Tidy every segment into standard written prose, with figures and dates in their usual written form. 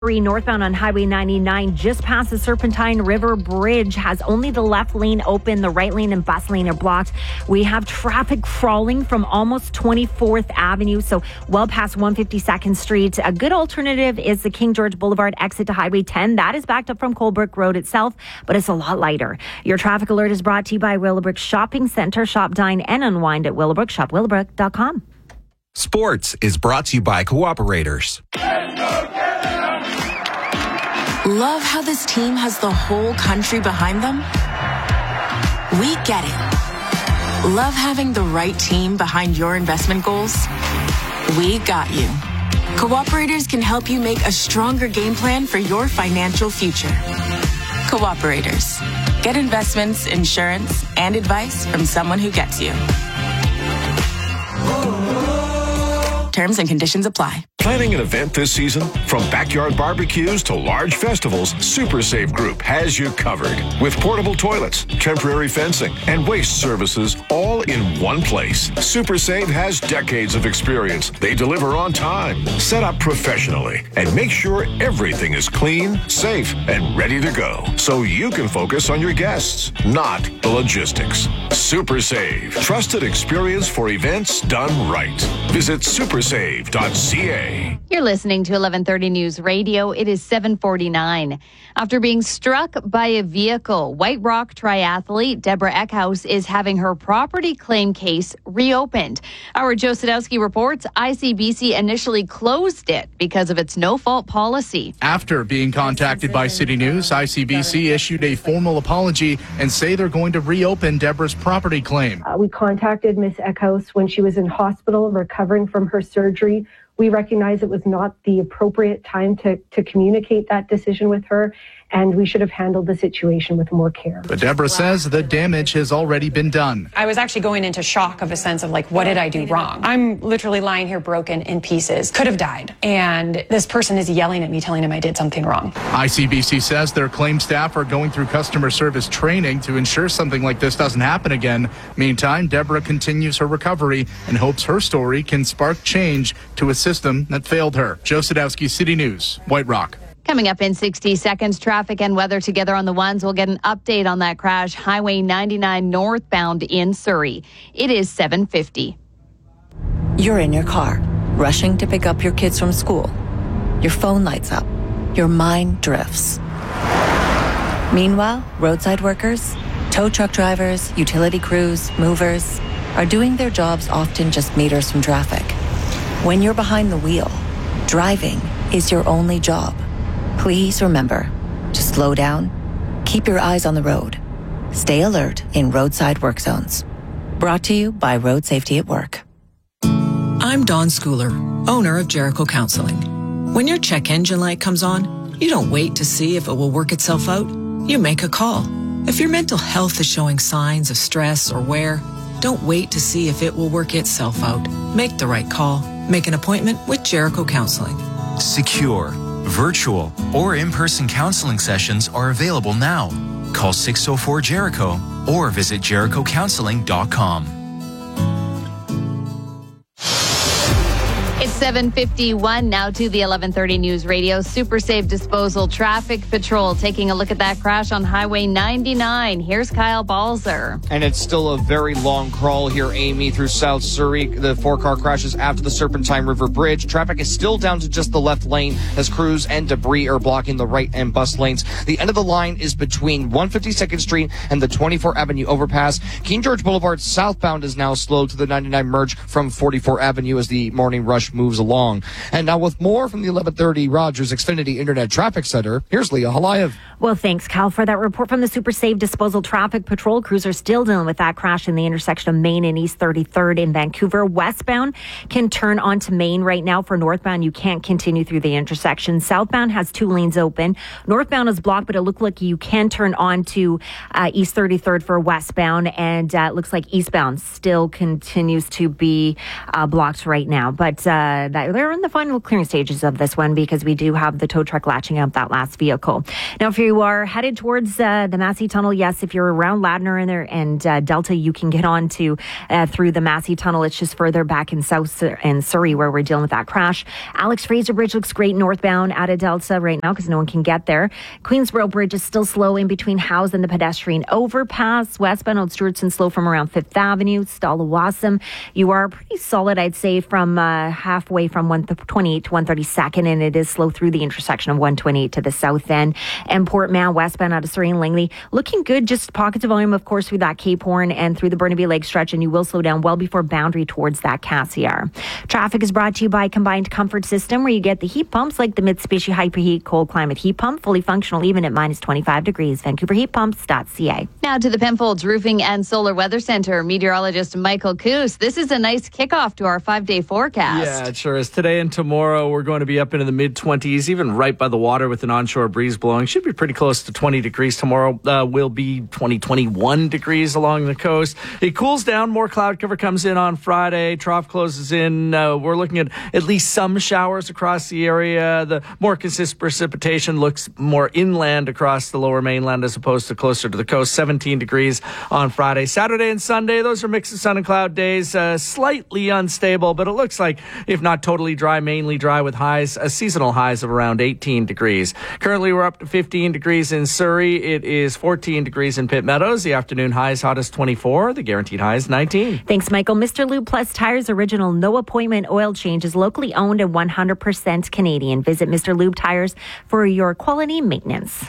Northbound on Highway 99, just past the Serpentine River Bridge, has only the left lane open. The right lane and bus lane are blocked. We have traffic crawling from almost 24th Avenue, so well past 152nd Street. A good alternative is the King George Boulevard exit to Highway 10. That is backed up from Colebrook Road itself, but it's a lot lighter. Your traffic alert is brought to you by Willowbrook Shopping Centre. Shop, dine, and unwind at Willowbrook. ShopWillowbrook.com. Sports is brought to you by Cooperators. Love how this team has the whole country behind them? We get it. Love having the right team behind your investment goals? We got you. Cooperators can help you make a stronger game plan for your financial future. Cooperators. Get investments, insurance, and advice from someone who gets you. Terms and conditions apply. Planning an event this season? From backyard barbecues to large festivals, Super Save Group has you covered. With portable toilets, temporary fencing, and waste services all in one place. Super Save has decades of experience. They deliver on time, set up professionally, and make sure everything is clean, safe, and ready to go. So you can focus on your guests, not the logistics. Super Save. Trusted experience for events done right. Visit supersave.ca. You're listening to 1130 News Radio. It is 7:49. After being struck by a vehicle, White Rock triathlete Deborah Eckhouse is having her property claim case reopened. Our Joe Sadowski reports ICBC initially closed it because of its no-fault policy. After being contacted by City News, ICBC issued a formal apology and say they're going to reopen Deborah's property claim. We contacted Ms. Eckhouse when she was in hospital recovering from her surgery. We recognize it was not the appropriate time to communicate that decision with her, and we should have handled the situation with more care. But Deborah says the damage has already been done. I was actually going into shock of a sense of like, what did I do wrong? I'm literally lying here broken in pieces. Could have died. And this person is yelling at me, telling him I did something wrong. ICBC says their claim staff are going through customer service training to ensure something like this doesn't happen again. Meantime, Deborah continues her recovery and hopes her story can spark change to a system that failed her. Joe Sadowski, City News, White Rock. Coming up in 60 seconds, traffic and weather together on the ones. We'll get an update on that crash, Highway 99 northbound in Surrey. It is 7:50. You're in your car, rushing to pick up your kids from school. Your phone lights up. Your mind drifts. Meanwhile, roadside workers, tow truck drivers, utility crews, movers are doing their jobs often just meters from traffic. When you're behind the wheel, driving is your only job. Please remember to slow down, keep your eyes on the road, stay alert in roadside work zones. Brought to you by Road Safety at Work. I'm Dawn Schooler, owner of Jericho Counseling. When your check engine light comes on, you don't wait to see if it will work itself out. You make a call. If your mental health is showing signs of stress or wear, don't wait to see if it will work itself out. Make the right call. Make an appointment with Jericho Counseling. Secure, virtual, or in-person counseling sessions are available now. Call 604-JERICHO or visit jerichocounseling.com. It's 7:51 now to the 1130 News Radio. Super Safe Disposal Traffic Patrol taking a look at that crash on Highway 99. Here's Kyle Balzer. And it's still a very long crawl here, Amy, through South Surrey. The 4-car crashes after the Serpentine River Bridge. Traffic is still down to just the left lane as crews and debris are blocking the right and bus lanes. The end of the line is between 152nd Street and the 24th Avenue overpass. King George Boulevard southbound is now slowed to the 99 merge from 44th Avenue as the morning rush moves along. And now with more from the 1130 Rogers Xfinity Internet Traffic Center, here's Leah Halayev. Well, thanks, Cal, for that report from the Super Safe Disposal Traffic Patrol. Crews are still dealing with that crash in the intersection of Main and East 33rd in Vancouver. Westbound can turn onto Main right now. For northbound, you can't continue through the intersection. Southbound has 2 lanes open. Northbound is blocked, but it looks like you can turn on to East 33rd for westbound, and it looks like eastbound still continues to be blocked right now. But they're in the final clearing stages of this one because we do have the tow truck latching up that last vehicle. Now, if you are headed towards the Massey Tunnel, yes, if you're around Ladner and Delta, you can get on to through the Massey Tunnel. It's just further back in South and Surrey where we're dealing with that crash. Alex Fraser Bridge looks great northbound out of Delta right now because no one can get there. Queensboro Bridge is still slow in between Howes and the pedestrian overpass. Westbound Old Stewartson slow from around 5th Avenue. Stallawasam, you are pretty solid, I'd say, from halfway from 128 to 132nd, and it is slow through the intersection of 128 to the south end. And Port Mann westbound out of Surrey and Langley, looking good. Just pockets of volume, of course, through that Cape Horn and through the Burnaby Lake stretch, and you will slow down well before Boundary towards that Cassiar. Traffic is brought to you by Combined Comfort System, where you get the heat pumps like the Mitsubishi Hyperheat Cold Climate Heat Pump, fully functional even at minus 25 degrees. VancouverHeatPumps.ca. Now to the Penfolds Roofing and Solar Weather Center. Meteorologist Michael Coos. This is a nice kickoff to our 5-day forecast. Yeah, it sure is. Today and tomorrow, we're going to be up into the mid-20s, even right by the water with an onshore breeze blowing. Should be pretty close to 20 degrees tomorrow. Will be 21 degrees along the coast. It cools down. More cloud cover comes in on Friday. Trough closes in. We're looking at least some showers across the area. The more consistent precipitation looks more inland across the lower mainland as opposed to closer to the coast. 17 degrees on Friday. Saturday and Sunday, those are mix of sun and cloud days. Slightly unstable, but it looks like, if not totally dry, mainly dry with highs, seasonal highs of around 18 degrees. Currently, we're up to 15 degrees in Surrey. It is 14 degrees in Pitt Meadows. The afternoon high is hottest 24. The guaranteed high is 19. Thanks, Michael. Mr. Lube Plus Tires original no appointment oil change is locally owned and 100% Canadian. Visit Mr. Lube Tires for your quality maintenance.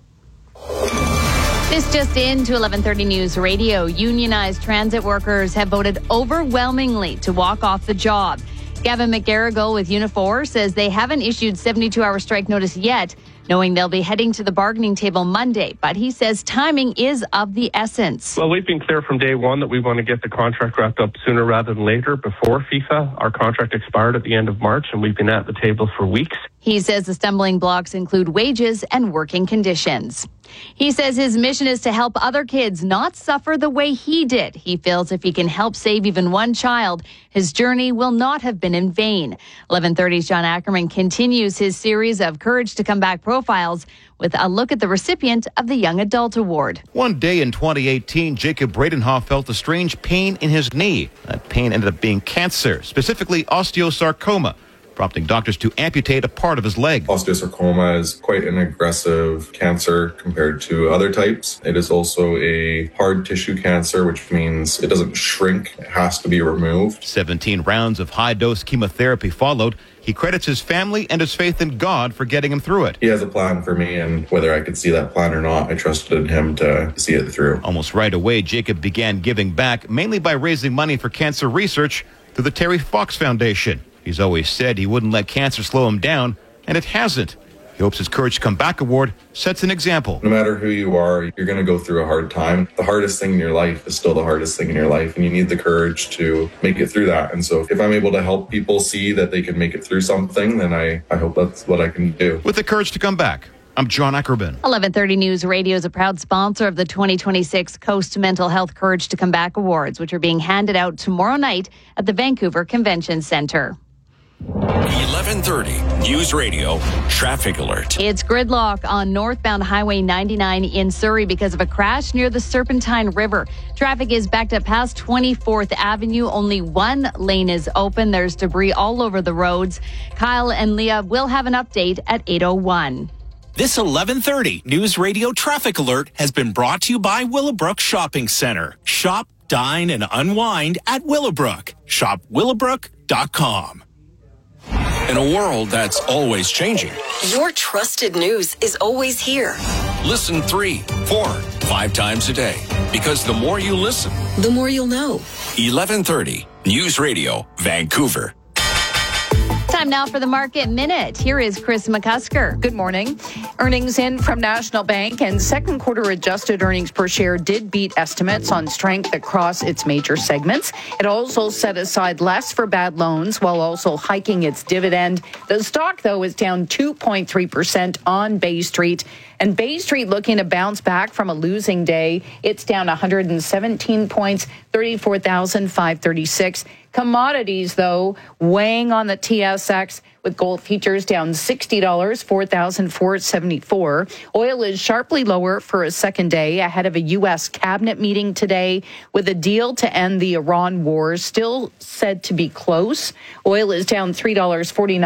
This just in to 11:30 News Radio. Unionized transit workers have voted overwhelmingly to walk off the job. Gavin McGarrigle with Unifor says they haven't issued 72-hour strike notice yet, knowing they'll be heading to the bargaining table Monday. But he says timing is of the essence. Well, we've been clear from day one that we want to get the contract wrapped up sooner rather than later. Before FIFA, our contract expired at the end of March, and we've been at the table for weeks. He says the stumbling blocks include wages and working conditions. He says his mission is to help other kids not suffer the way he did. He feels if he can help save even one child, his journey will not have been in vain. 11:30's John Ackerman continues his series of Courage to Come Back profiles with a look at the recipient of the Young Adult Award. One day in 2018, Jacob Bradenhoff felt a strange pain in his knee. That pain ended up being cancer, specifically osteosarcoma, prompting doctors to amputate a part of his leg. Osteosarcoma is quite an aggressive cancer compared to other types. It is also a hard tissue cancer, which means it doesn't shrink. It has to be removed. 17 rounds of high-dose chemotherapy followed. He credits his family and his faith in God for getting him through it. He has a plan for me, and whether I could see that plan or not, I trusted in him to see it through. Almost right away, Jacob began giving back, mainly by raising money for cancer research through the Terry Fox Foundation. He's always said he wouldn't let cancer slow him down, and it hasn't. He hopes his Courage to Come Back award sets an example. No matter who you are, you're going to go through a hard time. The hardest thing in your life is still the hardest thing in your life, and you need the courage to make it through that. And so if I'm able to help people see that they can make it through something, then I hope that's what I can do. With the Courage to Come Back, I'm John Ackerman. 11:30 News Radio is a proud sponsor of the 2026 Coast Mental Health Courage to Come Back Awards, which are being handed out tomorrow night at the Vancouver Convention Centre. 11:30 News Radio Traffic Alert. It's gridlock on northbound Highway 99 in Surrey because of a crash near the Serpentine River. Traffic is backed up past 24th Avenue. Only one lane is open. There's debris all over the roads. Kyle and Leah will have an update at 8:01. This 11:30 News Radio Traffic Alert has been brought to you by Willowbrook Shopping Center. Shop, dine, and unwind at Willowbrook. Shop willowbrook.com. In a world that's always changing, your trusted news is always here. Listen 3, 4, 5 times a day. Because the more you listen, the more you'll know. 11:30 News Radio, Vancouver. Time now for the Market Minute. Here is Chris McCusker. Good morning. Earnings in from National Bank and second quarter adjusted earnings per share did beat estimates on strength across its major segments. It also set aside less for bad loans while also hiking its dividend. The stock, though, is down 2.3% on Bay Street. And Bay Street looking to bounce back from a losing day. It's down 117 points, 34,536. Commodities, though, weighing on the TSX, with gold futures down $60, 4,474. Oil is sharply lower for a second day ahead of a U.S. cabinet meeting today, with a deal to end the Iran war still said to be close. Oil is down $3.49,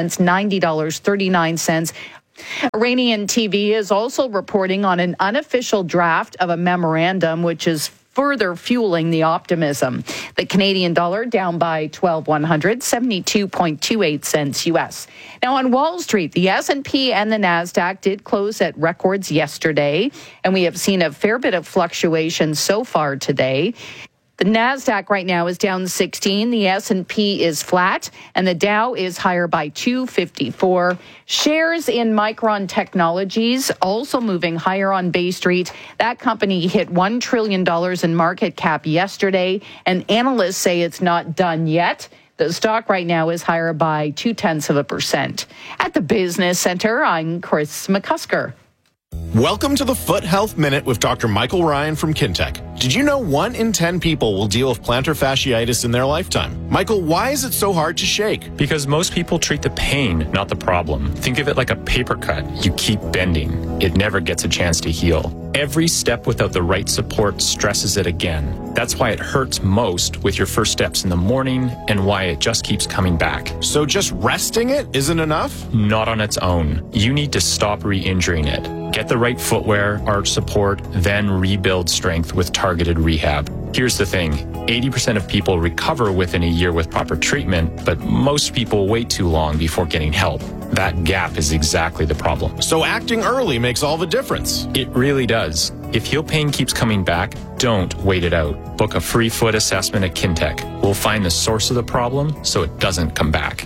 $90.39. Iranian TV is also reporting on an unofficial draft of a memorandum, which is further fueling the optimism. The Canadian dollar down by 12,100, 72.28 cents U.S. Now on Wall Street, the S&P and the NASDAQ did close at records yesterday, and we have seen a fair bit of fluctuation so far today. The NASDAQ right now is down 16. The S&P is flat, and the Dow is higher by 254. Shares in Micron Technologies also moving higher on Bay Street. That company hit $1 trillion in market cap yesterday, and analysts say it's not done yet. The stock right now is higher by 0.2%. At the Business Center, I'm Chris McCusker. Welcome to the Foot Health Minute with Dr. Michael Ryan from Kintec. Did you know 1 in 10 people will deal with plantar fasciitis in their lifetime? Michael, why is it so hard to shake? Because most people treat the pain, not the problem. Think of it like a paper cut. You keep bending. It never gets a chance to heal. Every step without the right support stresses it again. That's why it hurts most with your first steps in the morning and why it just keeps coming back. So just resting it isn't enough? Not on its own. You need to stop re-injuring it. Get the right footwear, arch support, then rebuild strength with targeted rehab. Here's the thing, 80% of people recover within a year with proper treatment, but most people wait too long before getting help. That gap is exactly the problem. So acting early makes all the difference. It really does. If heel pain keeps coming back, don't wait it out. Book a free foot assessment at Kintec. We'll find the source of the problem so it doesn't come back.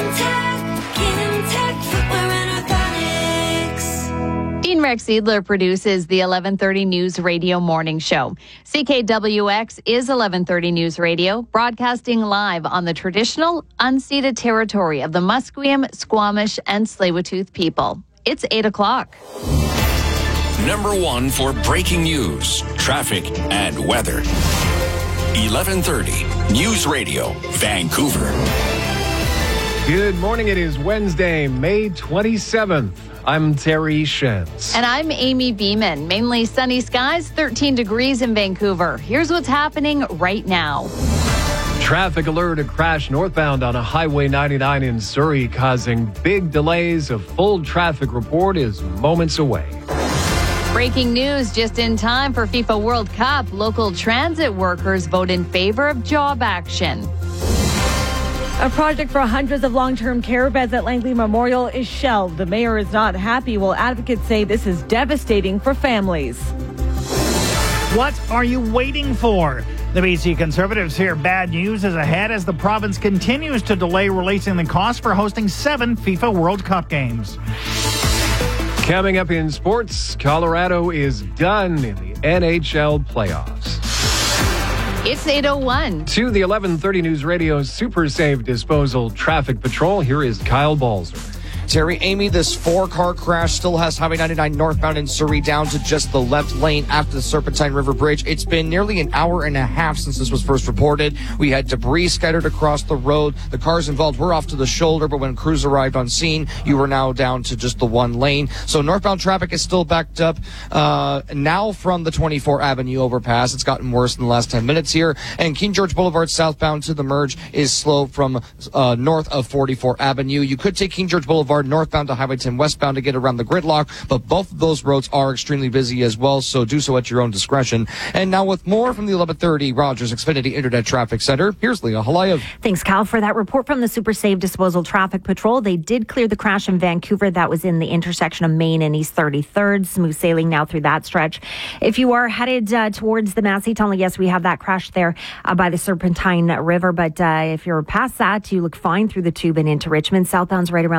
Dean Rex Seidler produces the 1130 News Radio Morning Show. CKWX is 1130 News Radio, broadcasting live on the traditional, unceded territory of the Musqueam, Squamish, and Tsleil-Waututh people. It's 8 o'clock. Number 1 for breaking news, traffic, and weather. 1130 News Radio, Vancouver. Good morning. It is Wednesday, May 27th. I'm Terry Shentz. And I'm Amy Beeman. Mainly sunny skies, 13 degrees in Vancouver. Here's what's happening right now. Traffic alert: a crash northbound on a Highway 99 in Surrey, causing big delays. A full traffic report is moments away. Breaking news just in time for FIFA World Cup. Local transit workers vote in favor of job action. A project for hundreds of long-term care beds at Langley Memorial is shelved. The mayor is not happy, while advocates say this is devastating for families. What are you waiting for? The BC Conservatives hear bad news is ahead as the province continues to delay releasing the cost for hosting 7 FIFA World Cup games. Coming up in sports, Colorado is done in the NHL playoffs. It's 8:01. To the 1130 News Radio Super Safe Disposal Traffic Patrol, here is Kyle Balzer. Terry, Amy, this 4-car crash still has Highway 99 northbound in Surrey down to just the left lane after the Serpentine River Bridge. It's been nearly an hour and a half since this was first reported. We had debris scattered across the road. The cars involved were off to the shoulder, but when crews arrived on scene, you were now down to just the one lane. So northbound traffic is still backed up now from the 24 Avenue overpass. It's gotten worse in the last 10 minutes here. And King George Boulevard southbound to the merge is slow from north of 44 Avenue. You could take King George Boulevard northbound to Highway 10 westbound to get around the gridlock, but both of those roads are extremely busy as well, so do so at your own discretion. And now with more from the 1130 Rogers Xfinity Internet Traffic Center, here's Leah Halayev. Thanks, Cal, for that report from the Super Safe Disposal Traffic Patrol. They did clear the crash in Vancouver. That was in the intersection of Main and East 33rd. Smooth sailing now through that stretch. If you are headed towards the Massey Tunnel, yes, we have that crash there by the Serpentine River, but if you're past that, you look fine through the Tube and into Richmond. Southbound's right around the Mylor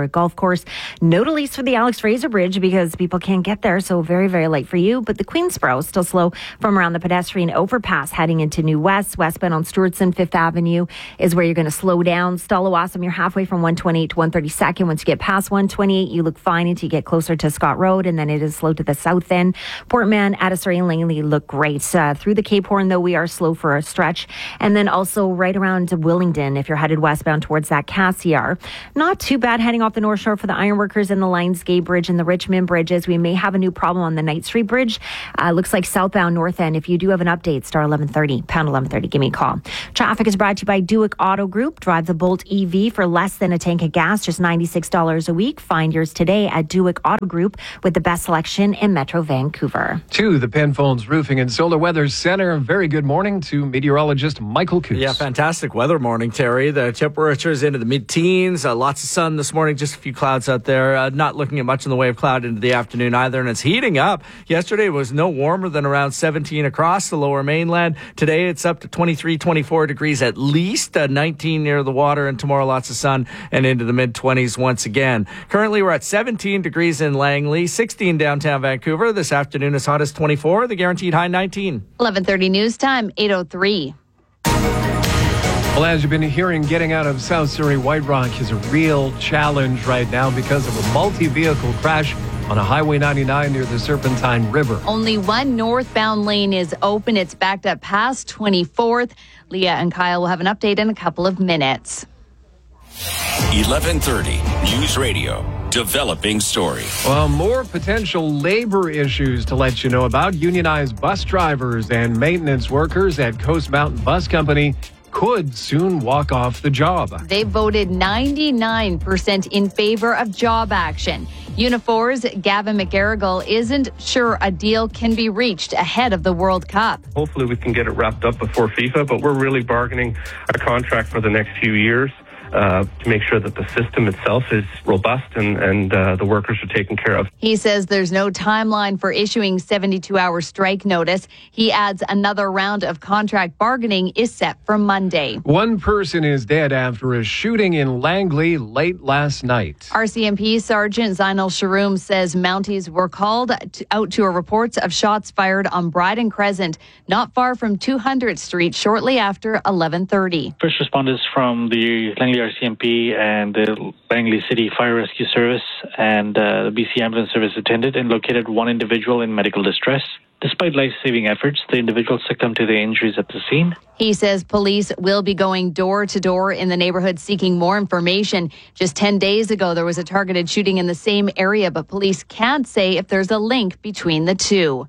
Willowbrook Golf Course. No delays for the Alex Fraser Bridge because people can't get there, so very, very late for you. But the Queensboro still slow from around the pedestrian overpass heading into New West. Westbound on Stewartson, 5th Avenue is where you're going to slow down. Stallawasam, you're halfway from 128 to 132nd. Once you get past 128, you look fine until you get closer to Scott Road, and then it is slow to the south end. Portman, Addisbury, and Langley look great. Through the Cape Horn, though, we are slow for a stretch. And then also right around Willingdon, if you're headed westbound towards that Cassiar. Not too bad heading off the North Shore for the Ironworkers and the Lionsgate Bridge and the Richmond Bridges. We may have a new problem on the Knight Street Bridge. Looks like southbound North End. If you do have an update, star 1130, pound 1130, give me a call. Traffic is brought to you by Duick Auto Group. Drive the Bolt EV for less than a tank of gas, just $96 a week. Find yours today at Duick Auto Group with the best selection in Metro Vancouver. To the Penfolds Roofing and Solar Weather Center, very good morning to meteorologist Michael Coos. Yeah, fantastic weather morning, Terry. The temperature is into the mid-teens. Lots of sun this morning, just a few clouds out there. Not looking at much in the way of cloud into the afternoon either, and it's heating up. Yesterday was no warmer than around 17 across the lower mainland. Today it's up to 23, 24 degrees at least, 19 near the water, and tomorrow lots of sun and into the mid-20s once again. Currently we're at 17 degrees in Langley, 16 downtown Vancouver. This afternoon as hot as 24, the guaranteed high 19. 11:30 news time, 8:03. Well, as you've been hearing, getting out of South Surrey White Rock is a real challenge right now because of a multi-vehicle crash on a Highway 99 near the Serpentine River. Only one northbound lane is open. It's backed up past 24th. Leah and Kyle will have an update in a couple of minutes. 1130 News Radio. Developing story. Well, more potential labor issues to let you know about. Unionized bus drivers and maintenance workers at Coast Mountain Bus Company could soon walk off the job. They voted 99% in favor of job action. Unifor's Gavin McGarrigle isn't sure a deal can be reached ahead of the World Cup. Hopefully we can get it wrapped up before FIFA, but we're really bargaining a contract for the next few years. To make sure that the system itself is robust and the workers are taken care of. He says there's no timeline for issuing 72-hour strike notice. He adds another round of contract bargaining is set for Monday. One person is dead after a shooting in Langley late last night. RCMP Sergeant Zainal Sharoom says Mounties were called out to reports of shots fired on Bryden Crescent, not far from 200th Street, shortly after 11:30. First responders from the Langley RCMP and the Langley City Fire Rescue Service and the BC Ambulance Service attended and located one individual in medical distress. Despite life-saving efforts, the individual succumbed to the injuries at the scene. He says police will be going door to door in the neighborhood seeking more information. Just 10 days ago, there was a targeted shooting in the same area, but police can't say if there's a link between the two.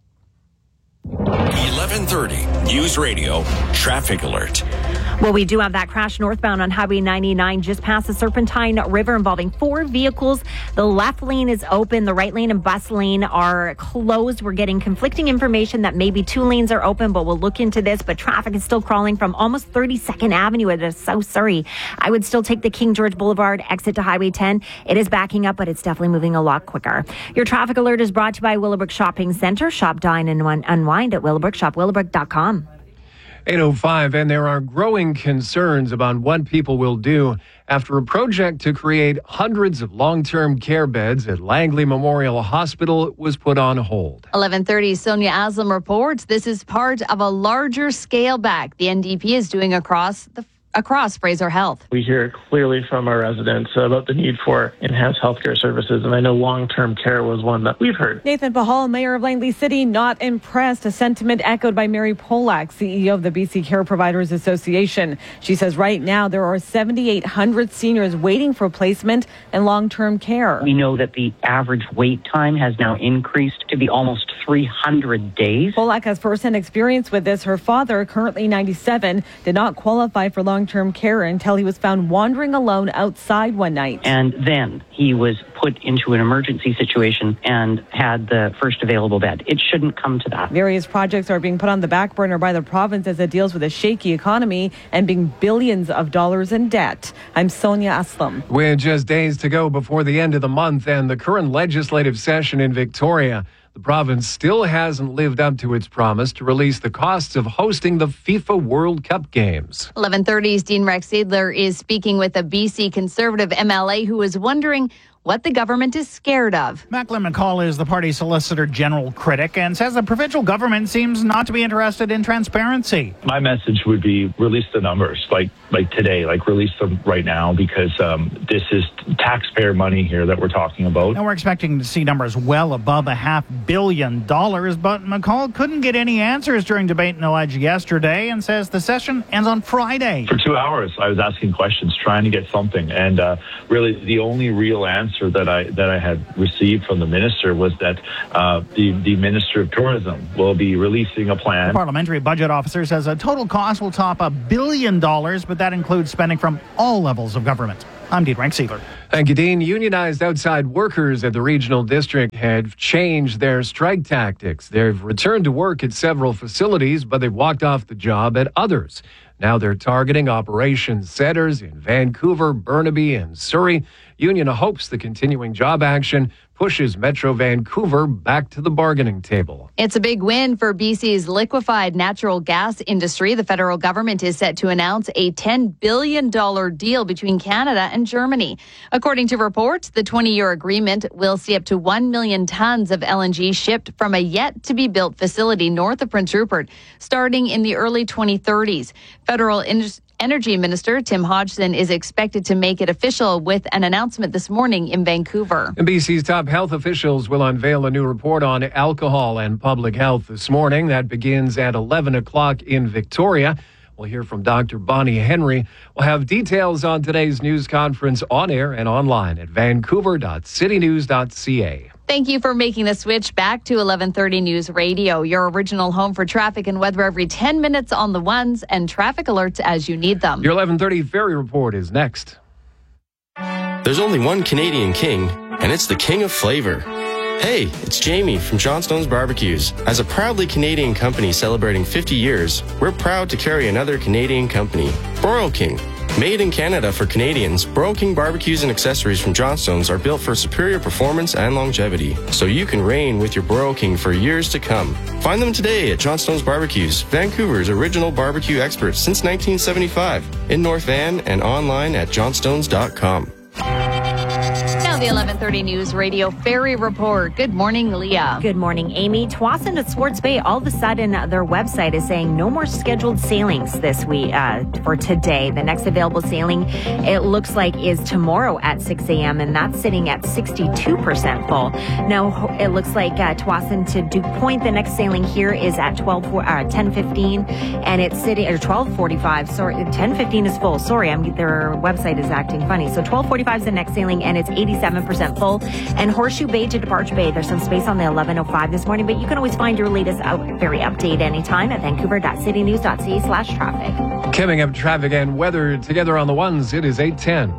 1130 News Radio Traffic Alert. Well, we do have that crash northbound on Highway 99 just past the Serpentine River involving 4 vehicles. The left lane is open. The right lane and bus lane are closed. We're getting conflicting information that maybe 2 lanes are open, but we'll look into this. But traffic is still crawling from almost 32nd Avenue at South Surrey. I would still take the King George Boulevard exit to Highway 10. It is backing up, but it's definitely moving a lot quicker. Your traffic alert is brought to you by Willowbrook Shopping Center. Shop, dine, and unwind at Willowbrook. Shop Willowbrook.com. 8:05, and there are growing concerns about what people will do after a project to create hundreds of long-term care beds at Langley Memorial Hospital was put on hold. 11:30, Sonia Aslam reports this is part of a larger scale back the NDP is doing across Fraser Health. We hear clearly from our residents about the need for enhanced healthcare services, and I know long-term care was one that we've heard. Nathan Pahal, Mayor of Langley City, not impressed, a sentiment echoed by Mary Polak, CEO of the BC Care Providers Association. She says right now there are 7,800 seniors waiting for placement and long-term care. We know that the average wait time has now increased to be almost 300 days. Polak has first-hand experience with this. Her father, currently 97, did not qualify for long-term care until he was found wandering alone outside one night. And then he was put into an emergency situation and had the first available bed. It shouldn't come to that. Various projects are being put on the back burner by the province as it deals with a shaky economy and being billions of dollars in debt. I'm Sonia Aslam. With just days to go before the end of the month and the current legislative session in Victoria, the province still hasn't lived up to its promise to release the costs of hosting the FIFA World Cup games. 11:30's Dean Rex Adler is speaking with a BC Conservative MLA who is wondering what the government is scared of. Macklin McCall is the party's Solicitor General critic and says the provincial government seems not to be interested in transparency. My message would be release the numbers like today, release them right now, because this is taxpayer money here that we're talking about. And we're expecting to see numbers well above $500 million, but McCall couldn't get any answers during debate in the Ledge yesterday and says the session ends on Friday. For 2 hours, I was asking questions, trying to get something, and really the only real answer that I had received from the minister was that the Minister of Tourism will be releasing a plan. The parliamentary budget officer says a total cost will top $1 billion, but that includes spending from all levels of government. I'm Dean Rank-Sealer. Thank you, Dean. Unionized outside workers at the regional district have changed their strike tactics. They've returned to work at several facilities, but they've walked off the job at others. Now they're targeting operations centers in Vancouver, Burnaby, and Surrey. Union hopes the continuing job action pushes Metro Vancouver back to the bargaining table. It's a big win for BC's liquefied natural gas industry. The federal government is set to announce a $10 billion deal between Canada and Germany. According to reports, the 20-year agreement will see up to 1 million tons of LNG shipped from a yet-to-be-built facility north of Prince Rupert, starting in the early 2030s. Federal Energy Minister Tim Hodgson is expected to make it official with an announcement this morning in Vancouver. And BC's top health officials will unveil a new report on alcohol and public health this morning. That begins at 11 o'clock in Victoria. We'll hear from Dr. Bonnie Henry. We'll have details on today's news conference on air and online at vancouver.citynews.ca. Thank you for making the switch back to 1130 News Radio, your original home for traffic and weather every 10 minutes on the ones and traffic alerts as you need them. Your 1130 Ferry Report is next. There's only one Canadian king, and it's the king of flavor. Hey, it's Jamie from Johnstone's Barbecues. As a proudly Canadian company celebrating 50 years, we're proud to carry another Canadian company, Broil King. Made in Canada for Canadians, Broil King barbecues and accessories from Johnstone's are built for superior performance and longevity, so you can reign with your Broil King for years to come. Find them today at Johnstone's Barbecues, Vancouver's original barbecue experts since 1975, in North Van and online at johnstones.com. Now the 1130 News Radio Ferry Report. Good morning, Leah. Good morning, Amy. Tsawwassen to Swartz Bay, all of a sudden their website is saying no more scheduled sailings this week for today. The next available sailing, it looks like, is tomorrow at 6 a.m. and that's sitting at 62% full. Now it looks like Tsawwassen to Duke Point, the next sailing here is at 10:15 and it's sitting or 12:45. Sorry, 10:15 is full. Sorry, their website is acting funny. So 12:45 is the next sailing and it's 87% full. And Horseshoe Bay to Departure Bay, there's some space on the 11:05 this morning, but you can always find your latest ferry update anytime at vancouver.citynews.ca/traffic. Coming up, traffic and weather together on the ones. It is 8:10.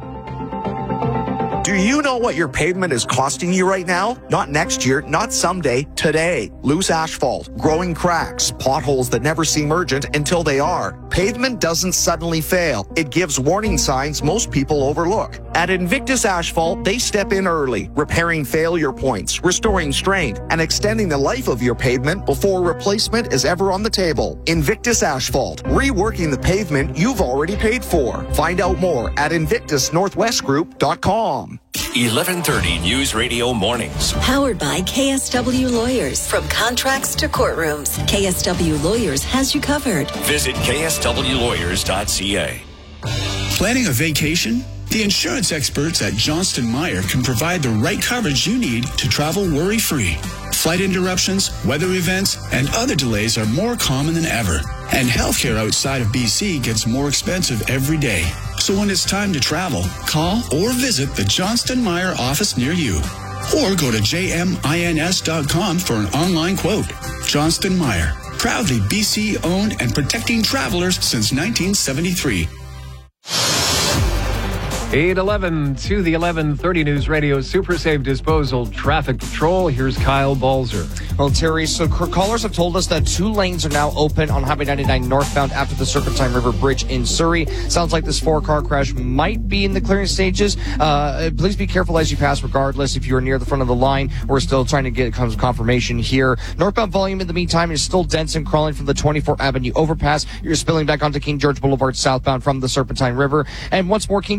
Do you know what your pavement is costing you right now? Not next year, not someday, today. Loose asphalt, growing cracks, potholes that never seem urgent until they are. Pavement doesn't suddenly fail. It gives warning signs most people overlook. At Invictus Asphalt, they step in early, repairing failure points, restoring strength, and extending the life of your pavement before replacement is ever on the table. Invictus Asphalt, reworking the pavement you've already paid for. Find out more at invictusnorthwestgroup.com. 1130 News Radio Mornings. Powered by KSW Lawyers. From contracts to courtrooms, KSW Lawyers has you covered. Visit kswlawyers.ca. Planning a vacation? The insurance experts at Johnston Meyer can provide the right coverage you need to travel worry-free. Flight interruptions, weather events, and other delays are more common than ever. And healthcare outside of BC gets more expensive every day. So when it's time to travel, call or visit the Johnston Meyer office near you. Or go to jmins.com for an online quote. Johnston Meyer, proudly BC owned and protecting travelers since 1973. 8:11 to the 1130 News Radio Super Safe Disposal Traffic Patrol. Here's Kyle Balzer. Well, Terry, so callers have told us that 2 lanes are now open on Highway 99 northbound after the Serpentine River Bridge in Surrey. Sounds like this 4-car crash might be in the clearing stages. Please be careful as you pass regardless. If you are near the front of the line, we're still trying to get confirmation here. Northbound volume in the meantime is still dense and crawling from the 24th Avenue overpass. You're spilling back onto King George Boulevard southbound from the Serpentine River. And once more, King George Boulevard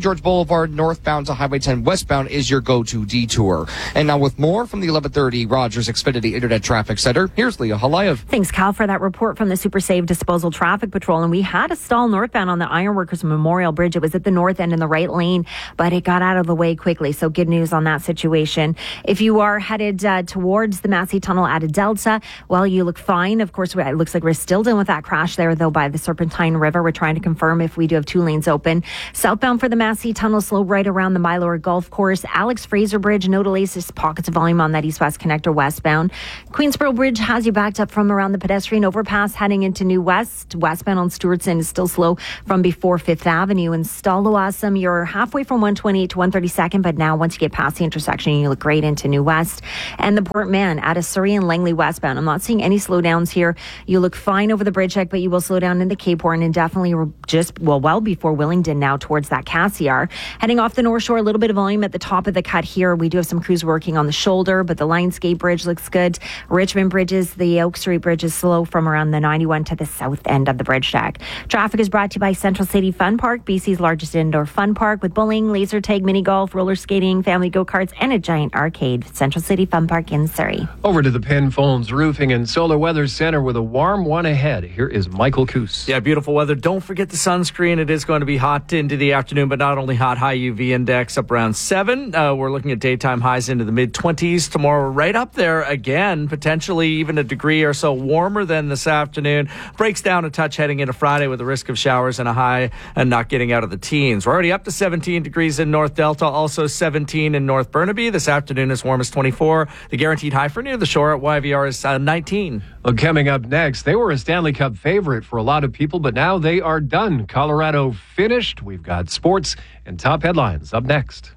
Boulevard northbound to Highway 10 westbound is your go-to detour. And now with more from the 1130 Rogers Xfinity Internet Traffic Center, here's Leah Halayev. Thanks, Cal, for that report from the Super Save Disposal Traffic Patrol. And we had a stall northbound on the Ironworkers Memorial Bridge. It was at the north end in the right lane, but it got out of the way quickly. So good news on that situation. If you are headed towards the Massey Tunnel at Delta, well, you look fine. Of course, it looks like we're still dealing with that crash there, though, by the Serpentine River. We're trying to confirm if we do have 2 lanes open. Southbound for the Massey Tunnel, slow right around the Mylor Golf Course. Alex Fraser Bridge, no delays, just pockets of volume on that east-west connector westbound. Queensboro Bridge has you backed up from around the pedestrian overpass heading into New West. Westbound on Stewartson is still slow from before 5th Avenue. In Stallowasam, you're halfway from 128 to 132nd, but now once you get past the intersection, you look great into New West. And the Port Mann at a Surrey and Langley westbound. I'm not seeing any slowdowns here. You look fine over the bridge deck, but you will slow down in the Cape Horn and definitely well before Willingdon now towards that Cassiar. Heading off the North Shore, a little bit of volume at the top of the cut here. We do have some crews working on the shoulder, but the Lionsgate Bridge looks good. Richmond Bridges, the Oak Street Bridge is slow from around the 91 to the south end of the bridge deck. Traffic is brought to you by Central City Fun Park, BC's largest indoor fun park with bowling, laser tag, mini golf, roller skating, family go-karts, and a giant arcade. Central City Fun Park in Surrey. Over to the Penn Phones Roofing and Solar Weather Center with a warm one ahead. Here is Michael Coos. Yeah, beautiful weather. Don't forget the sunscreen. It is going to be hot into the afternoon, but not only hot, high UV index up around 7. We're looking at daytime highs into the mid-20s. Tomorrow, right up there again, potentially even a degree or so warmer than this afternoon. Breaks down a touch heading into Friday with the risk of showers and a high and not getting out of the teens. We're already up to 17 degrees in North Delta, also 17 in North Burnaby. This afternoon as warm as 24. The guaranteed high for near the shore at YVR is 19. Well, coming up next, they were a Stanley Cup favorite for a lot of people, but now they are done. Colorado finished. We've got sports and top headlines up next.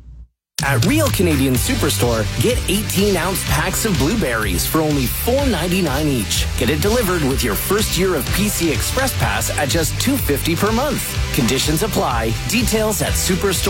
At Real Canadian Superstore, get 18-ounce packs of blueberries for only $4.99 each. Get it delivered with your first year of PC Express Pass at just $2.50 per month. Conditions apply. Details at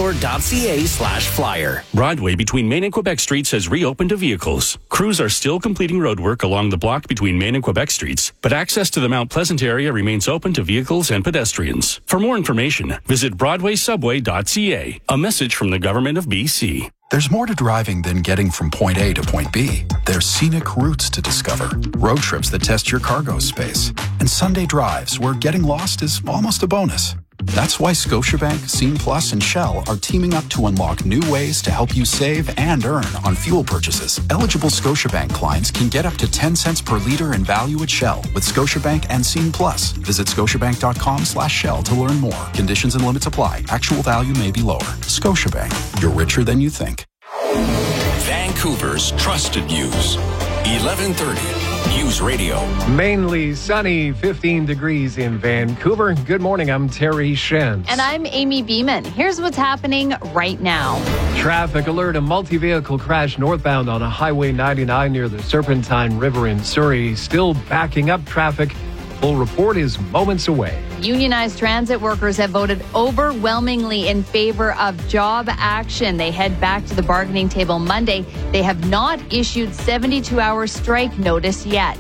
superstore.ca/flyer. Broadway between Main and Quebec Streets has reopened to vehicles. Crews are still completing roadwork along the block between Main and Quebec Streets, but access to the Mount Pleasant area remains open to vehicles and pedestrians. For more information, visit broadwaysubway.ca. A message from the Government of BC. There's more to driving than getting from point A to point B. There's scenic routes to discover, road trips that test your cargo space, and Sunday drives where getting lost is almost a bonus. That's why Scotiabank, Scene Plus, and Shell are teaming up to unlock new ways to help you save and earn on fuel purchases. Eligible Scotiabank clients can get up to 10 cents per liter in value at Shell with Scotiabank and Scene Plus. Visit scotiabank.com/Shell to learn more. Conditions and limits apply. Actual value may be lower. Scotiabank. You're richer than you think. Vancouver's trusted news. 1130 News Radio. Mainly sunny, 15 degrees in Vancouver. Good morning, I'm Terry Shen. And I'm Amy Beeman. Here's what's happening right now. Traffic alert, a multi-vehicle crash northbound on a Highway 99 near the Serpentine River in Surrey. Still backing up traffic. Full report is moments away. Unionized transit workers have voted overwhelmingly in favor of job action. They head back to the bargaining table Monday. They have not issued 72-hour strike notice yet.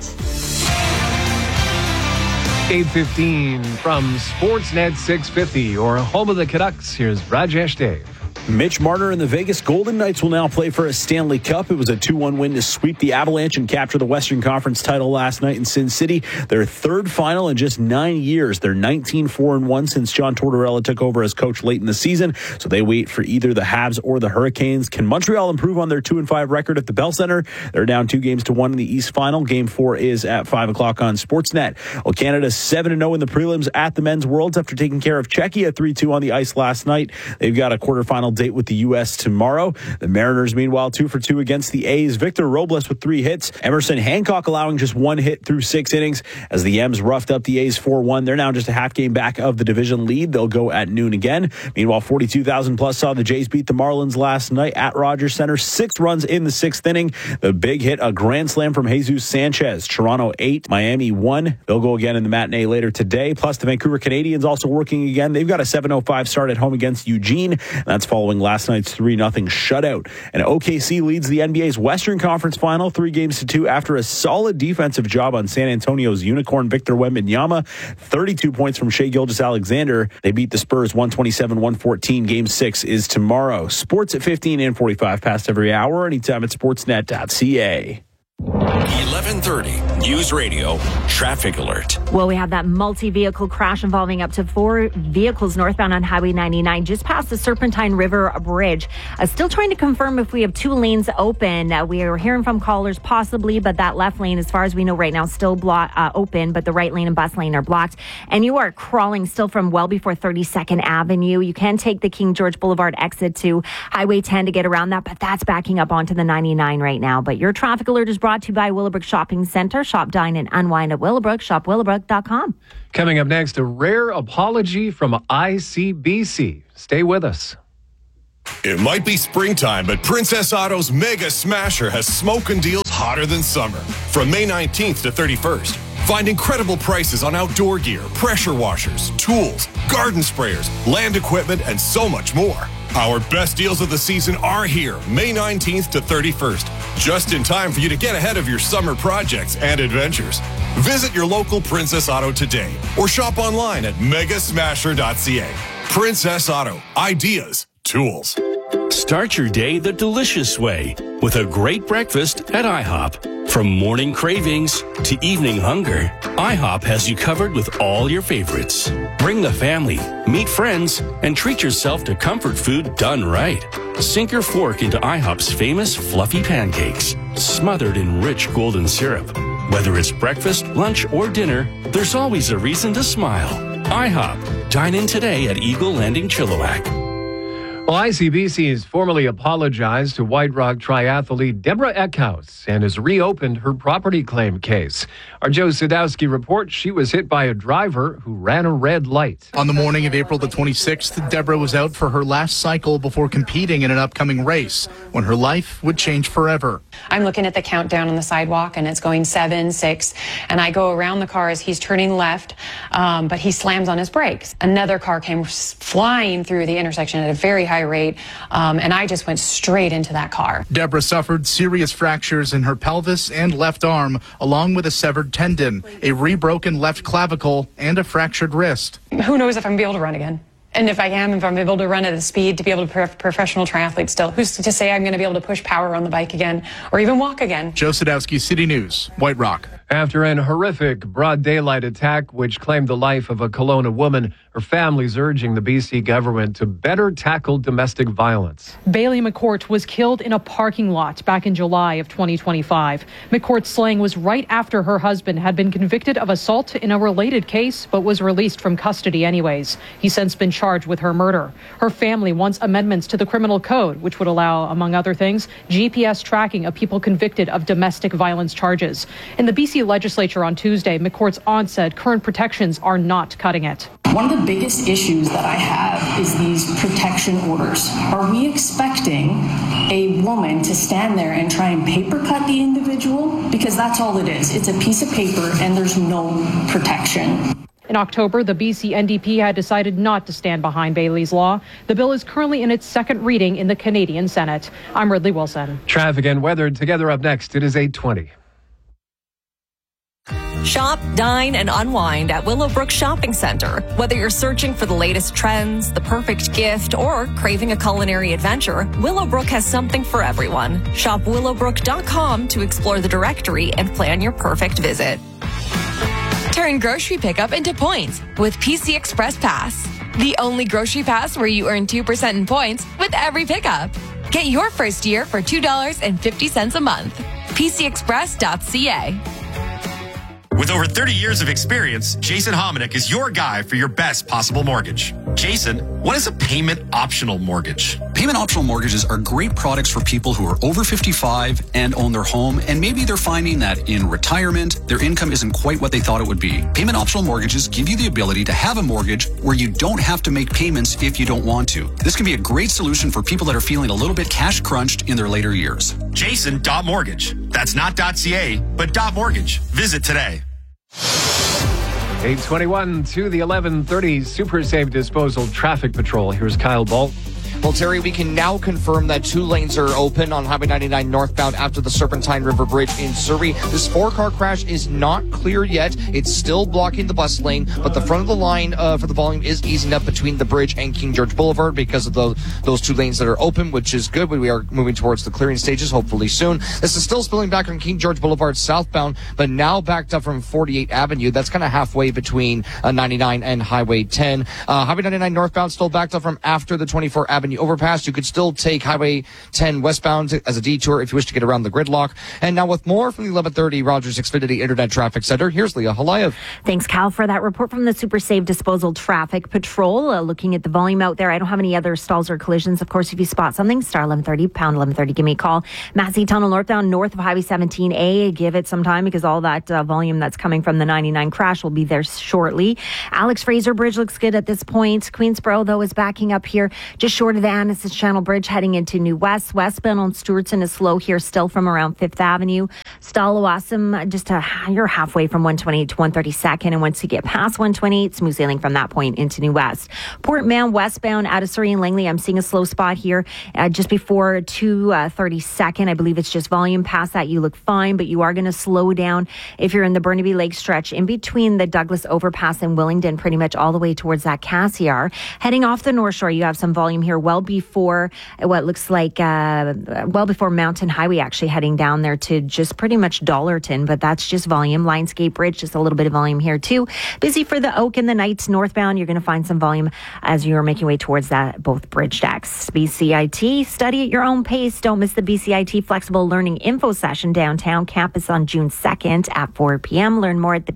8:15 from Sportsnet 650 or home of the Canucks. Here's Rajesh Dave. Mitch Marner and the Vegas Golden Knights will now play for a Stanley Cup. It was a 2-1 win to sweep the Avalanche and capture the Western Conference title last night in Sin City. Their third final in just 9 years. They're 19-4-1 since John Tortorella took over as coach late in the season. So they wait for either the Habs or the Hurricanes. Can Montreal improve on their 2-5 record at the Bell Center? They're down 2-1 in the East Final. Game 4 is at 5 o'clock on Sportsnet. Well, Canada's 7-0 in the prelims at the Men's Worlds after taking care of Czechia 3-2 on the ice last night. They've got a quarterfinal date with the U.S. tomorrow. The Mariners, meanwhile, 2-for-2 against the A's. Victor Robles with 3 hits. Emerson Hancock allowing just 1 hit through 6 innings as the M's roughed up the A's 4-1. They're now just a half game back of the division lead. They'll go at noon again. Meanwhile, 42,000 plus saw the Jays beat the Marlins last night at Rogers Center. 6 runs in the 6th inning. The big hit, a grand slam from Jesus Sanchez. Toronto 8, Miami 1. They'll go again in the matinee later today. Plus, the Vancouver Canadians also working again. They've got a 7:05 start at home against Eugene. That's followed following last night's 3-0 shutout. And OKC leads the NBA's Western Conference Final 3-2 after a solid defensive job on San Antonio's unicorn Victor Wembanyama. 32 points from Shai Gilgeous-Alexander. They beat the Spurs 127-114. Game 6 is tomorrow. Sports at 15 and 45 past every hour. Anytime at sportsnet.ca. 11:30 News Radio Traffic Alert. Well, we have that multi-vehicle crash involving up to 4 vehicles northbound on Highway 99 just past the Serpentine River Bridge. Still trying to confirm if we have 2 lanes open. We are hearing from callers possibly, but that left lane, as far as we know right now, still open, but the right lane and bus lane are blocked. And you are crawling still from well before 32nd Avenue. You can take the King George Boulevard exit to Highway 10 to get around that, but that's backing up onto the 99 right now. But your traffic alert is brought to you by Willowbrook Shopping Center. Shop, dine, and unwind at Willowbrook. Shop Willowbrook.com. Coming up next, a rare apology from ICBC. Stay with us. It might be springtime, but Princess Auto's Mega Smasher has smoking deals hotter than summer. From May 19th to 31st, find incredible prices on outdoor gear, pressure washers, tools, garden sprayers, land equipment, and so much more. Our best deals of the season are here, May 19th to 31st, just in time for you to get ahead of your summer projects and adventures. Visit your local Princess Auto today or shop online at megasmasher.ca. Princess Auto, ideas, tools. Start your day the delicious way with a great breakfast at IHOP. From morning cravings to evening hunger, IHOP has you covered with all your favorites. Bring the family, meet friends, and treat yourself to comfort food done right. Sink your fork into IHOP's famous fluffy pancakes, smothered in rich golden syrup. Whether it's breakfast, lunch, or dinner, there's always a reason to smile. IHOP. Dine in today at Eagle Landing Chilliwack. Well, ICBC has formally apologized to White Rock triathlete Deborah Eckhouse and has reopened her property claim case. Our Joe Sadowski reports she was hit by a driver who ran a red light. On the morning of April the 26th, Deborah was out for her last cycle before competing in an upcoming race, when her life would change forever. I'm looking at the countdown on the sidewalk, and it's going 7, 6, and I go around the car as he's turning left, but he slams on his brakes. Another car came flying through the intersection at a very high rate, and I just went straight into that car. Deborah suffered serious fractures in her pelvis and left arm, along with a severed tendon, a rebroken left clavicle, and a fractured wrist. Who knows if I'm going to be able to run again? And if I'm able to run at the speed to be able to be a professional triathlete still, who's to say I'm going to be able to push power on the bike again or even walk again? Joe Sadowski, City News, White Rock. After an horrific broad daylight attack which claimed the life of a Kelowna woman, her family's urging the BC government to better tackle domestic violence. Bailey McCourt was killed in a parking lot back in July of 2025. McCourt's slaying was right after her husband had been convicted of assault in a related case, but was released from custody anyways. He's since been charged with her murder. Her family wants amendments to the criminal code, which would allow, among other things, GPS tracking of people convicted of domestic violence charges. In the BC legislature on Tuesday, McCourt's aunt said current protections are not cutting it. One of the biggest issues that I have is these protection orders. Are we expecting a woman to stand there and try and paper cut the individual? Because that's all it is. It's a piece of paper and there's no protection. In October, the BC NDP had decided not to stand behind Bailey's law. The bill is currently in its second reading in the Canadian Senate. I'm Ridley Wilson. Traffic and weather together up next. It is 8:20. Shop, dine, and unwind at Willowbrook Shopping Center. Whether you're searching for the latest trends, the perfect gift, or craving a culinary adventure, Willowbrook has something for everyone. Shop willowbrook.com to explore the directory and plan your perfect visit. Turn grocery pickup into points with PC Express Pass. The only grocery pass where you earn 2% in points with every pickup. Get your first year for $2.50 a month. PCExpress.ca. With over 30 years of experience, Jason Hominick is your guy for your best possible mortgage. Jason, what is a payment optional mortgage? Payment optional mortgages are great products for people who are over 55 and own their home, and maybe they're finding that in retirement, their income isn't quite what they thought it would be. Payment optional mortgages give you the ability to have a mortgage where you don't have to make payments if you don't want to. This can be a great solution for people that are feeling a little bit cash crunched in their later years. Jason.mortgage. That's not .ca, but .mortgage. Visit today. 8:21 to the 11:30 Super Safe Disposal Traffic Patrol. Here's Kyle Bolt. Well, Terry, we can now confirm that 2 lanes are open on Highway 99 northbound after the Serpentine River Bridge in Surrey. This 4-car crash is not clear yet. It's still blocking the bus lane, but the front of the line for the volume is easing up between the bridge and King George Boulevard because of those 2 lanes that are open, which is good. We are moving towards the clearing stages, hopefully soon. This is still spilling back on King George Boulevard southbound, but now backed up from 48 Avenue. That's kind of halfway between 99 and Highway 10. Highway 99 northbound still backed up from after the 24 Avenue overpass. You could still take Highway 10 westbound as a detour if you wish to get around the gridlock. And now with more from the 1130 Rogers Xfinity Internet Traffic Center, here's Leah Halayev. Thanks, Cal, for that report from the Super Save Disposal Traffic Patrol. Looking at the volume out there, I don't have any other stalls or collisions. Of course, if you spot something, star 1130, pound 1130, give me a call. Massey Tunnel northbound, north of Highway 17A. Give it some time because all that volume that's coming from the 99 crash will be there shortly. Alex Fraser Bridge looks good at this point. Queensboro, though, is backing up here just short of the Annis's Channel Bridge heading into New West. Westbound on Stewartson is slow here still from around 5th Avenue. Stallawasam, you're halfway from 128 to 132nd. And once you get past 128, smooth sailing from that point into New West. Port Mann westbound out of Surrey and Langley. I'm seeing a slow spot here just before 232nd. I believe it's just volume. Past that, you look fine, but you are going to slow down if you're in the Burnaby Lake stretch in between the Douglas Overpass and Willingdon, pretty much all the way towards that Cassiar. Heading off the North Shore, you have some volume here well before what looks like well before Mountain Highway, actually heading down there to just pretty much Dollarton, but that's just volume. Lionsgate Bridge, just a little bit of volume here too. Busy for the Oak and the Knights northbound. You're going to find some volume as you're making way towards that both bridge decks. BCIT, study at your own pace. Don't miss the BCIT Flexible Learning Info Session downtown campus on June 2nd at 4 p.m. Learn more at the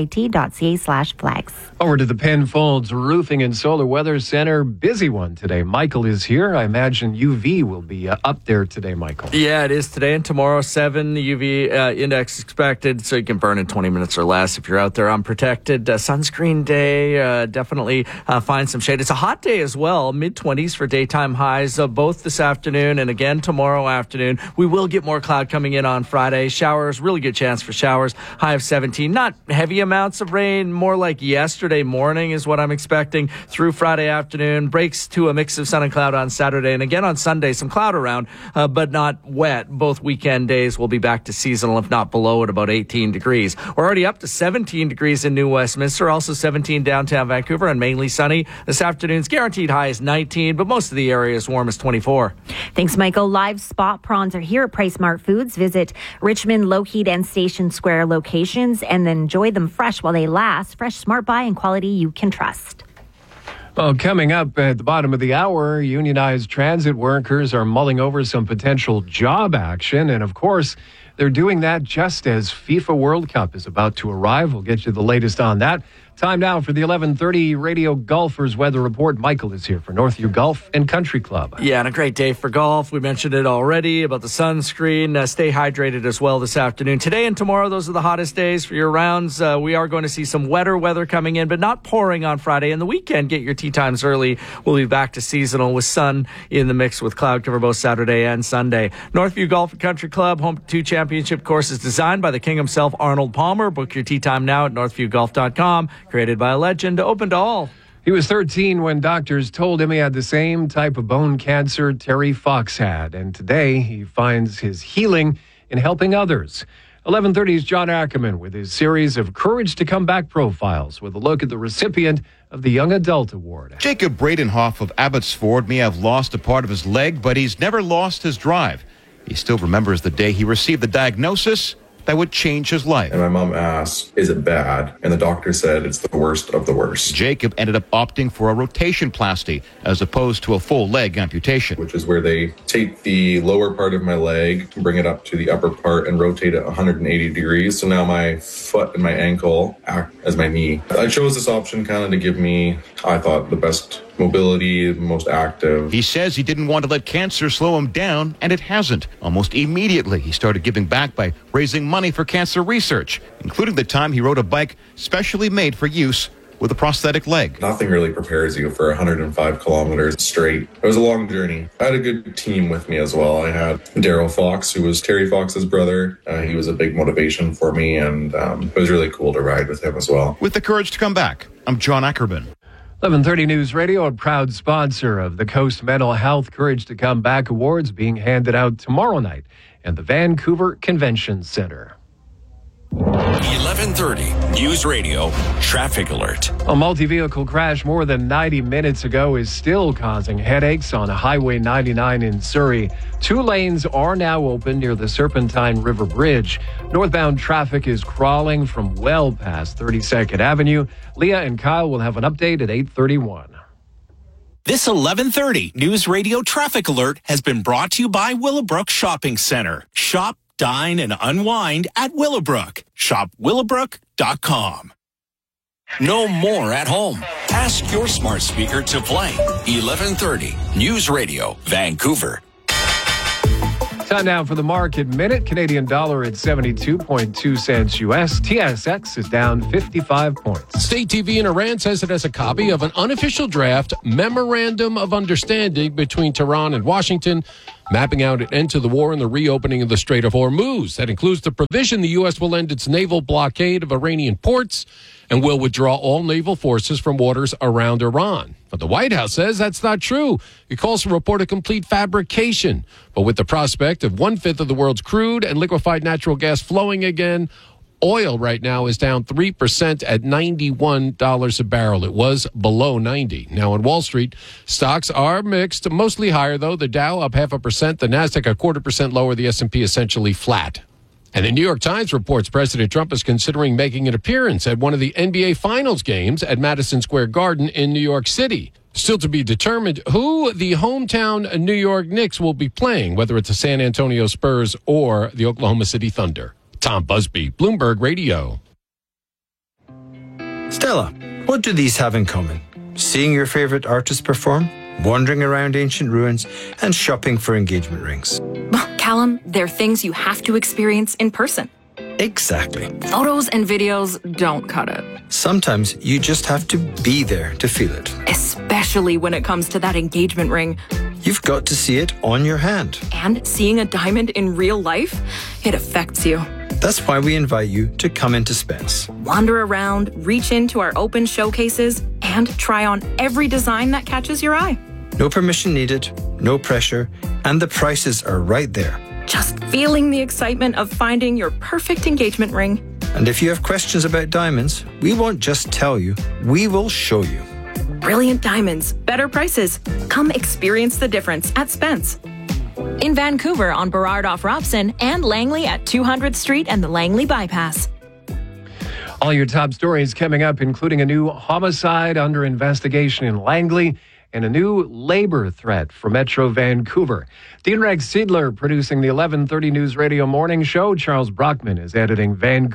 bcit.ca/flex. Over to the Penfolds Roofing and Solar Weather Center. Busy one today. Michael is here. I imagine UV will be up there today, Michael. Yeah, it is today and tomorrow. 7 UV index expected, so you can burn in 20 minutes or less if you're out there unprotected. Sunscreen day, definitely find some shade. It's a hot day as well, mid-20s for daytime highs, both this afternoon and again tomorrow afternoon. We will get more cloud coming in on Friday. Showers, really good chance for showers. High of 17. Not heavy amounts of rain, more like yesterday morning is what I'm expecting through Friday afternoon. Breaks to a mix of sun and cloud on Saturday. And again on Sunday, some cloud around, but not wet. Both weekend days will be back to seasonal, if not below at about 18 degrees. We're already up to 17 degrees in New Westminster, also 17 downtown Vancouver, and mainly sunny. This afternoon's guaranteed high is 19, but most of the area is warm as 24. Thanks, Michael. Live spot prawns are here at PriceSmart Foods. Visit Richmond, Lougheed, and Station Square locations and enjoy them fresh while they last. Fresh, smart buy, and quality you can trust. Well, coming up at the bottom of the hour, unionized transit workers are mulling over some potential job action. And of course, they're doing that just as FIFA World Cup is about to arrive. We'll get you the latest on that. Time now for the 11:30 Radio Golfers Weather Report. Michael is here for Northview Golf and Country Club. Yeah, and a great day for golf. We mentioned it already about the sunscreen. Stay hydrated as well this afternoon. Today and tomorrow, those are the hottest days for your rounds. We are going to see some wetter weather coming in, but not pouring on Friday. And the weekend, get your tee times early. We'll be back to seasonal with sun in the mix with cloud cover both Saturday and Sunday. Northview Golf and Country Club, home to 2 championship courses designed by the king himself, Arnold Palmer. Book your tee time now at northviewgolf.com. Created by a legend, open to all. He was 13 when doctors told him he had the same type of bone cancer Terry Fox had. And today he finds his healing in helping others. 11:30's John Ackerman with his series of Courage to Come Back profiles with a look at the recipient of the Young Adult Award. Jacob Bradenhoff of Abbotsford may have lost a part of his leg, but he's never lost his drive. He still remembers the day he received the diagnosis that would change his life. And my mom asked, is it bad? And the doctor said it's the worst of the worst. Jacob ended up opting for a rotationplasty as opposed to a full leg amputation. Which is where they take the lower part of my leg, bring it up to the upper part and rotate it 180 degrees. So now my foot and my ankle act as my knee. I chose this option kind of to give me, I thought, the best mobility, most active. He says he didn't want to let cancer slow him down, and it hasn't. Almost immediately, he started giving back by raising money for cancer research, including the time he rode a bike specially made for use with a prosthetic leg. Nothing really prepares you for 105 kilometers straight. It was a long journey. I had a good team with me as well. I had Daryl Fox, who was Terry Fox's brother. He was a big motivation for me, and it was really cool to ride with him as well. With the courage to come back, I'm John Ackerman. 1130 News Radio, a proud sponsor of the Coast Mental Health Courage to Come Back Awards, being handed out tomorrow night at the Vancouver Convention Center. 1130 News Radio Traffic Alert. A multi-vehicle crash more than 90 minutes ago is still causing headaches on Highway 99 in Surrey. 2 lanes are now open near the Serpentine River Bridge. Northbound traffic is crawling from well past 32nd Avenue. Leah and Kyle will have an update at 8:31. This 1130 News Radio Traffic Alert has been brought to you by Willowbrook Shopping Center. Shop, dine, and unwind at Willowbrook. Shop willowbrook.com. No more at home. Ask your smart speaker to play 1130 News Radio Vancouver. Time now for the market minute. Canadian dollar at 72.2 cents US. TSX is down 55 points. State TV in Iran says it has a copy of an unofficial draft memorandum of understanding between Tehran and Washington, mapping out an end to the war and the reopening of the Strait of Hormuz. That includes the provision the U.S. will end its naval blockade of Iranian ports and will withdraw all naval forces from waters around Iran. But the White House says that's not true. It calls for a report a complete fabrication. But with the prospect of 1/5 of the world's crude and liquefied natural gas flowing again, oil right now is down 3% at $91 a barrel. It was below 90. Now on Wall Street, stocks are mixed, mostly higher though. The Dow up 0.5%, the Nasdaq 0.25% lower, the S&P essentially flat. And the New York Times reports President Trump is considering making an appearance at one of the NBA Finals games at Madison Square Garden in New York City. Still to be determined who the hometown New York Knicks will be playing, whether it's the San Antonio Spurs or the Oklahoma City Thunder. Tom Busby, Bloomberg Radio. Stella, what do these have in common? Seeing your favorite artist perform, wandering around ancient ruins, and shopping for engagement rings. Callum, they're things you have to experience in person. Exactly. Photos and videos don't cut it. Sometimes you just have to be there to feel it. Especially when it comes to that engagement ring. You've got to see it on your hand. And seeing a diamond in real life, it affects you. That's why we invite you to come into Spence. Wander around, reach into our open showcases, and try on every design that catches your eye. No permission needed, no pressure, and the prices are right there. Just feeling the excitement of finding your perfect engagement ring. And if you have questions about diamonds, we won't just tell you, we will show you. Brilliant diamonds, better prices. Come experience the difference at Spence. In Vancouver on Burrard off Robson and Langley at 200th Street and the Langley Bypass. All your top stories coming up, including a new homicide under investigation in Langley and a new labor threat for Metro Vancouver. Dean Rex Siedler producing the 1130 News Radio Morning Show. Charles Brockman is editing